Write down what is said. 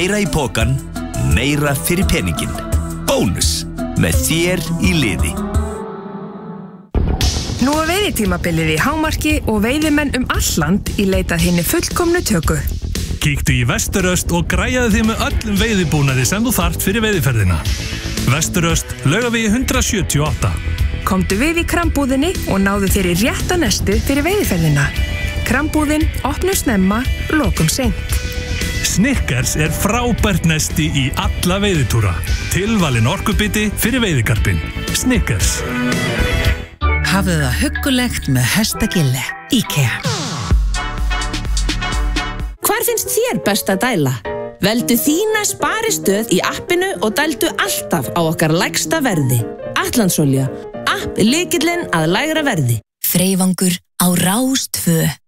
Meira í pokan, meira fyrir peningin. Bónus, með þér í liði. Nú veiðitímabilið í hámarki og veiðimenn all land í leitað hinni fullkomnu töku. Kíktu í Vesturöst og græjaðu þig með öllum veiðibúnaði sem þú þarft fyrir veiðiferðina. Vesturöst, Laugavegi 178. Komdu við í krambúðinni og náðu þér í rétta nestu fyrir veiðiferðina. Krambúðin opnum snemma, lokum seint. Snickers frábært nesti í alla veiðitúra. Tilvalin orkubiti fyrir veiðikarpinn. Snickers. Hafðu það huggulegt með hestagilli. IKEA. Hvar finnst þér best að dæla? Veldu þína sparistöð í appinu og dældu alltaf á okkar lægsta verði. Atlantsolía. App lykillinn að lægra verði. Freyvangur á Rás 2.